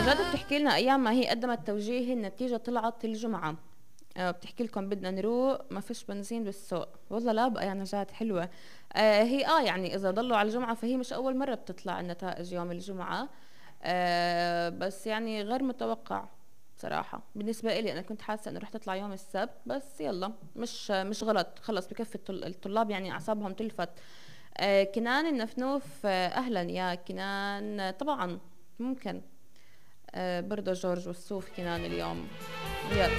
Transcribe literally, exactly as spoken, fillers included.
نجاد بتحكي لنا ايام ما هي قدمت توجيه النتيجه طلعت الجمعه. آه، بتحكي لكم بدنا نروق ما فيش بنزين بالسوق. والله لا بقى يا نجاة حلوة. آه هي اه يعني اذا ضلوا على الجمعة فهي مش اول مرة بتطلع النتائج يوم الجمعة. آه بس يعني غير متوقع بصراحة. بالنسبة إلي أنا كنت حاسة إنه رح تطلع يوم السبت، بس يلا مش مش غلط، خلص بكفي الطل- الطلاب يعني أعصابهم تلفت. آه كنان النفنوف، آه أهلا يا كنان. آه، طبعا ممكن. آه برضه جورج والسوف كنان اليوم. يلا.